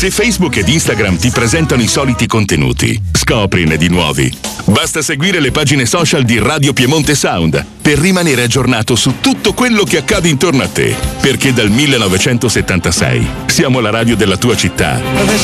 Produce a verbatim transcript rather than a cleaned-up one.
Se Facebook ed Instagram ti presentano i soliti contenuti, scoprine di nuovi. Basta seguire le pagine social di Radio Piemonte Sound per rimanere aggiornato su tutto quello che accade intorno a te. Perché dal millenovecentosettantasei siamo la radio della tua città.